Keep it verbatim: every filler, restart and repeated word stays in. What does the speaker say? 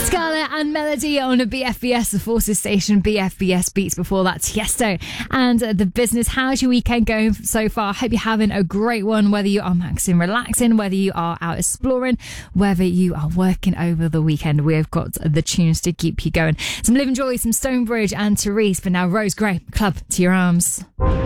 Scarlett and Melody on a B F B S, the Forces Station, B F B S Beats. Before that, Tiesto and uh, The Business. How's your weekend going so far? I hope you're having a great one, whether you are maxing, relaxing, whether you are out exploring, whether you are working over the weekend. We have got the tunes to keep you going. Some Living Joy, some Stonebridge and Therese, but now Rose Gray, Club to Your Arms.